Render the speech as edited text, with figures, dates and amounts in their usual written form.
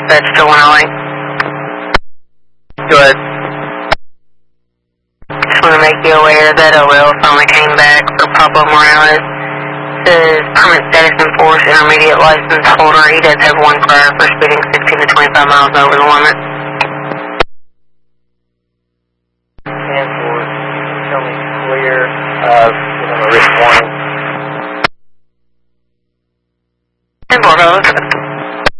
dispatch to 108. Go ahead. Just want to make you aware that OL finally came back for Pablo Morales. Says permit status enforced, intermediate license holder. He does have one prior for speeding 16 to 25 miles over the limit. And for show me clear of written warning. 10-4,